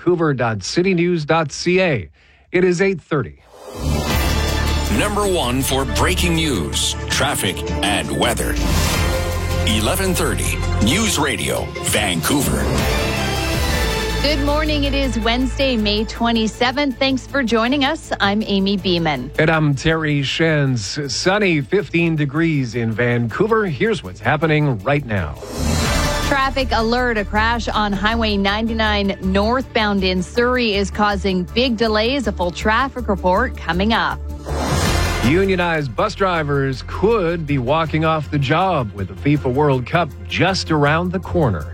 vancouver.citynews.ca. It is 8:30. Number 1 for breaking news, traffic, and weather. 1130 News Radio, Vancouver. Good morning. It is Wednesday, May 27th. Thanks for joining us. I'm Amy Beeman. And I'm Terry Shenz. Sunny, 15 degrees in Vancouver. Here's what's happening right now. Traffic alert. A crash on Highway 99 northbound in Surrey is causing big delays. A full traffic report coming up. Unionized bus drivers could be walking off the job with the FIFA World Cup just around the corner.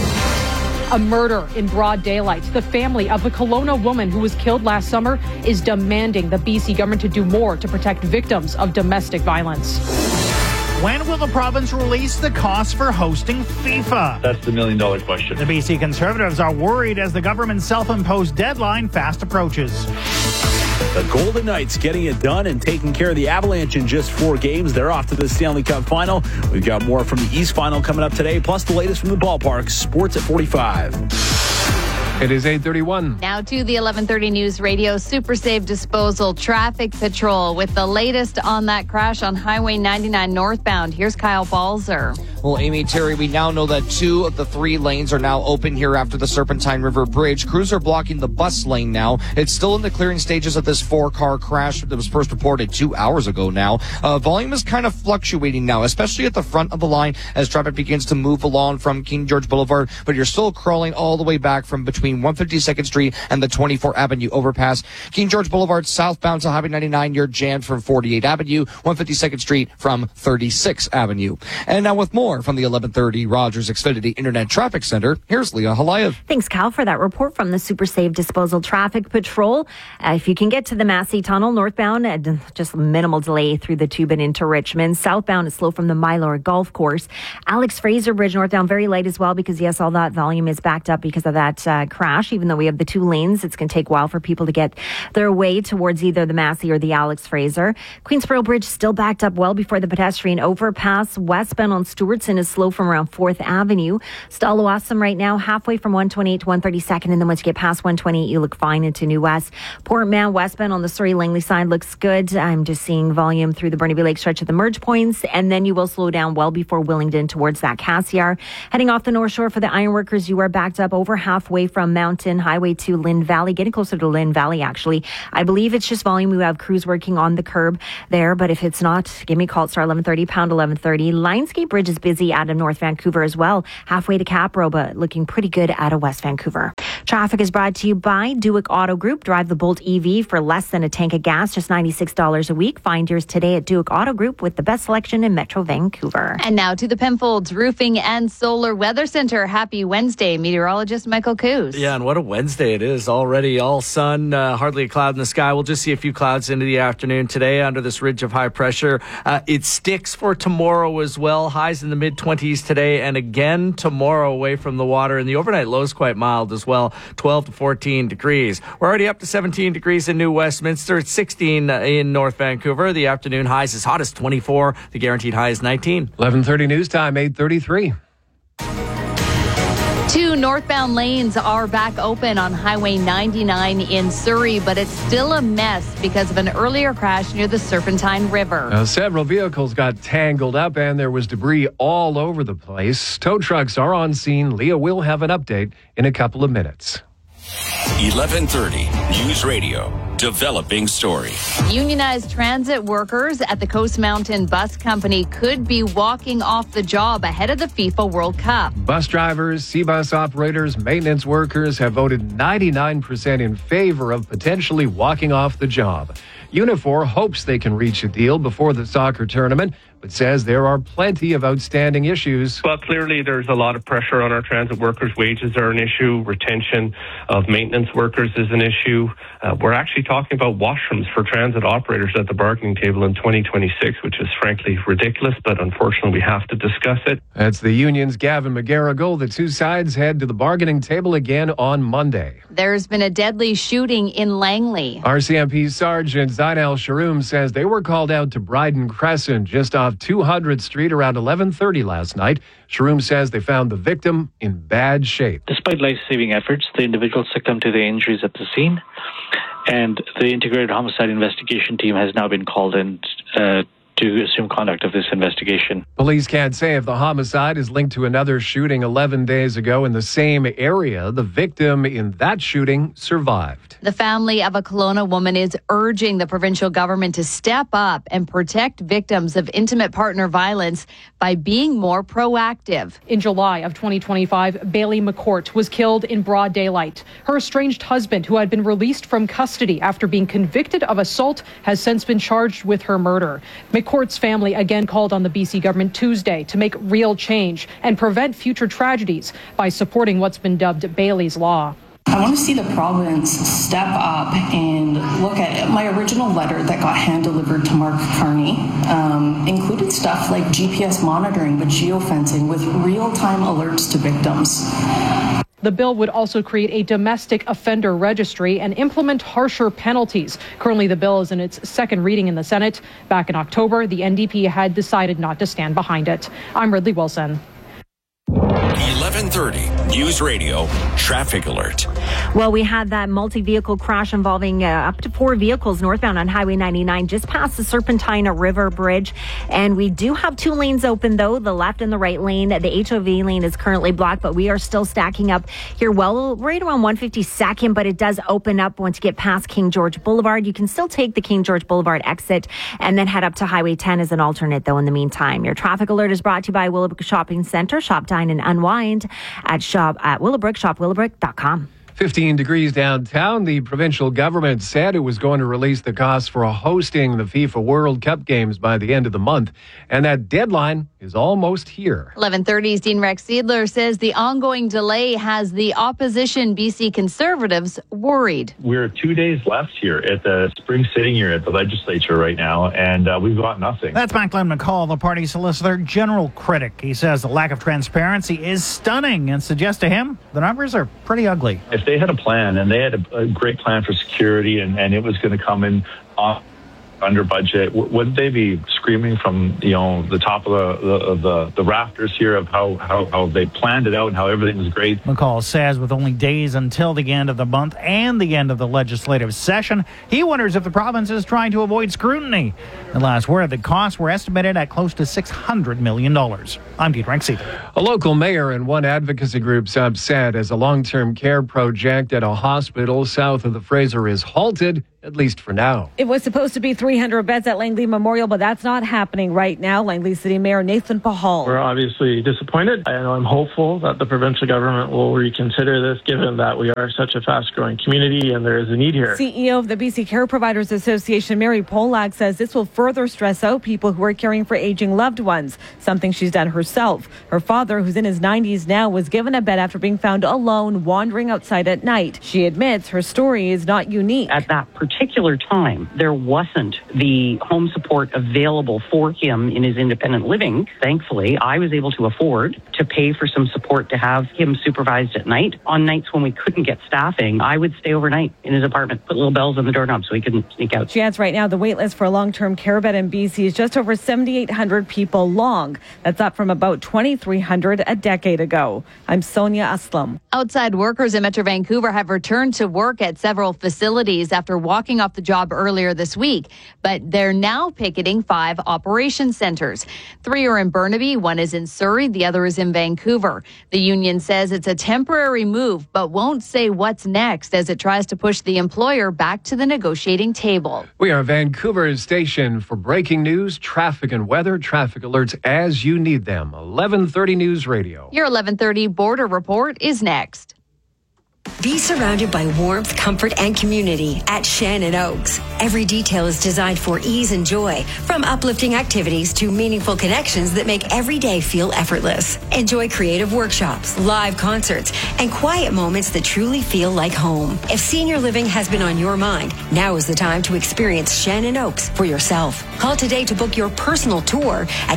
A murder in broad daylight. The family of a Kelowna woman who was killed last summer is demanding the BC government to do more to protect victims of domestic violence. When will the province release the cost for hosting FIFA? That's the million-dollar question. The BC Conservatives are worried as the government's self-imposed deadline fast approaches. The Golden Knights getting it done and taking care of the Avalanche in just 4 games. They're off to the Stanley Cup Final. We've got more from the East Final coming up today, plus the latest from the ballpark. Sports at 45. It is 8:31. Now to the 1130 News Radio Super Save Disposal Traffic Patrol with the latest on that crash on Highway 99 northbound. Here's Kyle Balzer. Well, Amy, Terry, we now know that 2 of the 3 lanes are now open here after the Serpentine River Bridge. Crews are blocking the bus lane now. It's still in the clearing stages of this 4-car crash that was first reported 2 hours ago now. Volume is kind of fluctuating now, especially at the front of the line as traffic begins to move along from King George Boulevard, but you're still crawling all the way back from between 152nd Street and the 24th Avenue overpass. King George Boulevard southbound to Highway 99, you're jammed from 48th Avenue, 152nd Street from 36th Avenue. And now with more from the 1130 Rogers Xfinity Internet Traffic Center, here's Leah Halayev. Thanks, Cal, for that report from the Super Safe Disposal Traffic Patrol. If you can get to the Massey Tunnel northbound, just minimal delay through the tube and into Richmond. Southbound is slow from the Mylor Golf Course. Alex Fraser Bridge northbound, very light as well because, yes, all that volume is backed up because of that crash. Even though we have the 2 lanes, it's going to take a while for people to get their way towards either the Massey or the Alex Fraser. Queensboro Bridge still backed up well before the pedestrian overpass. Westbound on Stewartson is slow from around 4th Avenue. Stallawasam right now, halfway from 128 to 132nd, and then once you get past 128, you look fine into New West. Portman westbound on the Surrey-Langley side looks good. I'm just seeing volume through the Burnaby Lake stretch of the merge points, and then you will slow down well before Willingdon towards that Cassiar. Heading off the North Shore for the Ironworkers, you are backed up over halfway from Mountain Highway to Lynn Valley, getting closer to Lynn Valley, actually. I believe it's just volume. We have crews working on the curb there, but if it's not, give me a call at star 1130, pound 1130. Lionsgate Bridge is busy out of North Vancouver as well, halfway to Capro, but looking pretty good out of West Vancouver. Traffic is brought to you by Duick Auto Group. Drive the Bolt EV for less than a tank of gas, just $96 a week. Find yours today at Duick Auto Group with the best selection in Metro Vancouver. And now to the Penfolds Roofing and Solar Weather Center. Happy Wednesday, meteorologist Michael Coos. Yeah, and what a Wednesday it is already. All sun, hardly a cloud in the sky. We'll just see a few clouds into the afternoon today under this ridge of high pressure. It sticks for tomorrow as well. Highs in the mid-20s today and again tomorrow away from the water. And the overnight low is quite mild as well, 12 to 14 degrees. We're already up to 17 degrees in New Westminster. It's 16 in North Vancouver. The afternoon highs as hot as 24. The guaranteed high is 19. 11:30 news time, 8:33. 2 northbound lanes are back open on Highway 99 in Surrey, but it's still a mess because of an earlier crash near the Serpentine River. Several vehicles got tangled up and there was debris all over the place. Tow trucks are on scene. Leah will have an update in a couple of minutes. 1130 News Radio. Developing story. Unionized transit workers at the Coast Mountain Bus Company could be walking off the job ahead of the FIFA World Cup. Bus drivers, C-bus operators, maintenance workers have voted 99% in favor of potentially walking off the job. Unifor hopes they can reach a deal before the soccer tournament, but says there are plenty of outstanding issues. Well, clearly there's a lot of pressure on our transit workers. Wages are an issue. Retention of maintenance workers is an issue. We're actually talking about washrooms for transit operators at the bargaining table in 2026, which is frankly ridiculous, but unfortunately we have to discuss it. That's the union's Gavin McGarrigle. The two sides head to the bargaining table again on Monday. There's been a deadly shooting in Langley. RCMP Sergeant Zainal Sharoum says they were called out to Bryden Crescent just off 200th Street around 11:30 last night. Sharoum says they found the victim in bad shape. Despite life-saving efforts, the individual succumbed to the injuries at the scene, and the Integrated Homicide Investigation Team has now been called in to assume conduct of this investigation. Police can't say if the homicide is linked to another shooting 11 days ago in the same area. The victim in that shooting survived. The family of a Kelowna woman is urging the provincial government to step up and protect victims of intimate partner violence by being more proactive. In July of 2025, Bailey McCourt was killed in broad daylight. Her estranged husband, who had been released from custody after being convicted of assault, has since been charged with her murder. McCourt's family again called on the BC government Tuesday to make real change and prevent future tragedies by supporting what's been dubbed Bailey's Law. I want to see the province step up and look at my original letter that got hand-delivered to Mark Carney. Included stuff like GPS monitoring, but geofencing with real-time alerts to victims. The bill would also create a domestic offender registry and implement harsher penalties. Currently, the bill is in its second reading in the Senate. Back in October, the NDP had decided not to stand behind it. I'm Ridley Wilson. 1130 News Radio Traffic Alert. Well, we had that multi-vehicle crash involving up to 4 vehicles northbound on Highway 99 just past the Serpentine River Bridge. And we do have 2 lanes open, though, the left and the right lane. The HOV lane is currently blocked, but we are still stacking up here, well, right around 152nd, but it does open up once you get past King George Boulevard. You can still take the King George Boulevard exit and then head up to Highway 10 as an alternate, though, in the meantime. Your traffic alert is brought to you by Willowbrook Shopping Center. Shop, dine, and unwind at Willowbrook, shopwillowbrook.com. 15 degrees downtown. The provincial government said it was going to release the costs for hosting the FIFA World Cup games by the end of the month. And that deadline is almost here. 11:30's Dean Rex Seidler says the ongoing delay has the opposition BC Conservatives worried. We're 2 days left here at the spring sitting here at the legislature right now, and we've got nothing. That's Macklin McCall, the party solicitor general critic. He says the lack of transparency is stunning and suggests to him the numbers are pretty ugly. If they had a plan, and they had a great plan for security, and it was going to come in under budget, wouldn't they be screaming from the top of the rafters here of how they planned it out and how everything was great? McCall says with only days until the end of the month and the end of the legislative session, he wonders if the province is trying to avoid scrutiny. The last word, the costs were estimated at close to $600 million. I'm Dean Rex Seidler. A local mayor and one advocacy group's upset as a long-term care project at a hospital south of the Fraser is halted, at least for now. It was supposed to be 300 beds at Langley Memorial, but that's not happening right now. Langley City Mayor Nathan Pahal. We're obviously disappointed, and I'm hopeful that the provincial government will reconsider this, given that we are such a fast-growing community and there is a need here. CEO of the BC Care Providers Association, Mary Polak, says this will further stress out people who are caring for aging loved ones, something she's done herself. Her father, who's in his 90s now, was given a bed after being found alone wandering outside at night. She admits her story is not unique. At that particular time, there wasn't the home support available for him in his independent living. Thankfully, I was able to afford to pay for some support to have him supervised at night. On nights when we couldn't get staffing, I would stay overnight in his apartment, put little bells on the doorknob so he couldn't sneak out. She adds right now the wait list for a long-term care bed in BC is just over 7,800 people long. That's up from about 2,300 a decade ago. I'm Sonia Aslam. Outside workers in Metro Vancouver have returned to work at several facilities after walking off the job earlier this week, but they're now picketing 5 operation centers. 3 are in Burnaby, 1 is in Surrey, the other is in Vancouver. The union says it's a temporary move, but won't say what's next as it tries to push the employer back to the negotiating table. We are Vancouver's station for breaking news, traffic and weather. Traffic alerts as you need them. 1130 News Radio. Your 1130 Border Report is next. Be surrounded by warmth, comfort, and community at Shannon Oaks. Every detail is designed for ease and joy, from uplifting activities to meaningful connections that make every day feel effortless. Enjoy creative workshops, live concerts, and quiet moments that truly feel like home. If senior living has been on your mind, now is the time to experience Shannon Oaks for yourself. Call today to book your personal tour at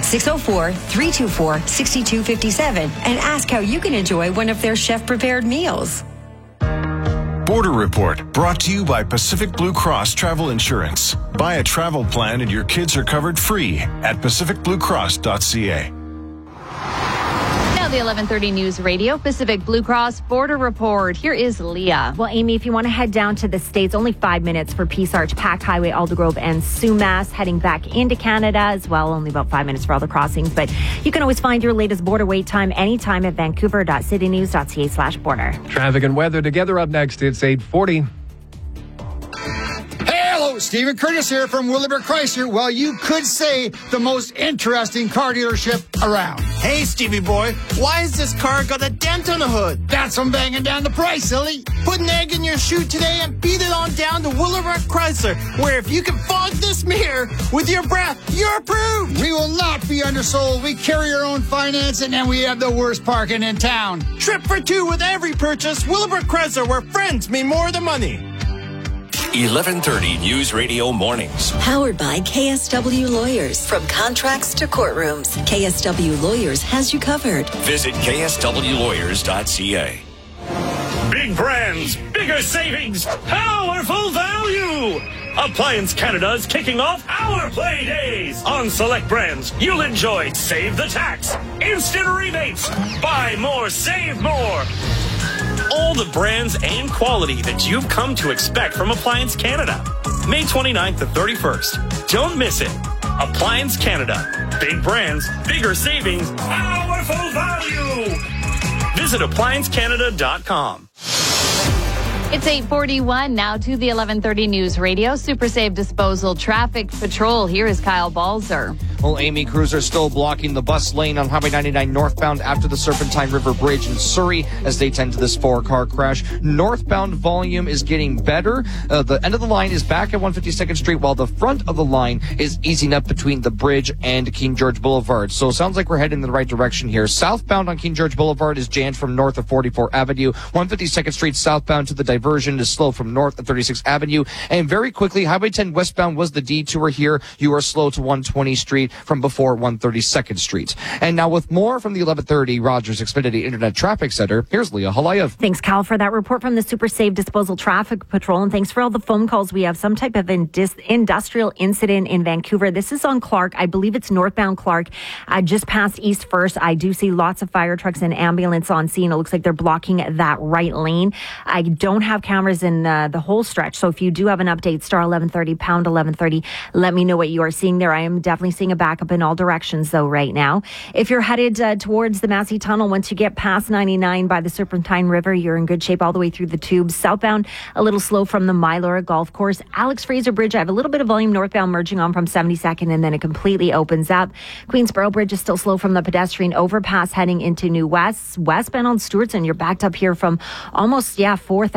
604-324-6257 and ask how you can enjoy one of their chef-prepared meals. Border Report, brought to you by Pacific Blue Cross Travel Insurance. Buy a travel plan and your kids are covered free at pacificbluecross.ca. Now the 1130 News Radio Pacific Blue Cross Border Report. Here is Leah. Well, Amy, if you want to head down to the States, only 5 minutes for Peace Arch, Pact Highway, Aldergrove, and Sumas. Heading back into Canada as well, only about 5 minutes for all the crossings. But you can always find your latest border wait time anytime at vancouver.citynews.ca/border. Traffic and weather together up next. It's 8:40. Hello, Stephen Curtis here from Willowbrook Chrysler. Well, you could say the most interesting car dealership around. Hey, Stevie boy, why has this car got a dent on the hood? That's from banging down the price, silly. Put an egg in your shoe today and beat it on down to Willowbrook Chrysler, where if you can fog this mirror with your breath, you're approved. We will not be undersold. We carry our own financing and we have the worst parking in town. Trip for 2 with every purchase. Willowbrook Chrysler, where friends mean more than money. 1130 News Radio Mornings. Powered by KSW Lawyers. From contracts to courtrooms, KSW Lawyers has you covered. Visit kswlawyers.ca. Big brands brands, bigger savings, powerful value. Appliance Canada is kicking off our play days. On select brands, you'll enjoy Save the Tax, instant rebates, buy more, save more. All the brands and quality that you've come to expect from Appliance Canada. May 29th to 31st. Don't miss it. Appliance Canada. Big brands, bigger savings, powerful value. Visit appliancecanada.com. It's 8:41 now to the 11:30 News Radio. Super Save Disposal Traffic Patrol. Here is Kyle Balzer. Well, Amy, crews are still blocking the bus lane on Highway 99 northbound after the Serpentine River Bridge in Surrey as they tend to this 4-car crash. Northbound volume is getting better. The end of the line is back at 152nd Street, while the front of the line is easing up between the bridge and King George Boulevard. So it sounds like we're heading in the right direction here. Southbound on King George Boulevard is jammed from north of 44 Avenue. 152nd Street southbound to the diversion is slow from north of 36th Avenue. And very quickly, Highway 10 westbound was the detour here. You are slow to 120 Street from before 132nd Street. And now with more from the 1130 Rogers Xfinity Internet Traffic Center, here's Leah Halayev. Thanks, Cal, for that report from the Super Save Disposal Traffic Patrol. And thanks for all the phone calls. We have some type of industrial incident in Vancouver. This is on Clark. I believe it's northbound Clark, just past East First. I do see lots of fire trucks and ambulance on scene. It looks like they're blocking that right lane. I don't have cameras in the whole stretch. So if you do have an update, star 1130, pound 1130, let me know what you are seeing there. I am definitely seeing a backup in all directions, though, right now. If you're headed towards the Massey Tunnel, once you get past 99 by the Serpentine River, you're in good shape all the way through the tubes. Southbound, a little slow from the Mylora Golf Course. Alex Fraser Bridge, I have a little bit of volume northbound merging on from 72nd, and then it completely opens up. Queensboro Bridge is still slow from the pedestrian overpass heading into New West. Westbound on Stewartson, you're backed up here from almost, 4th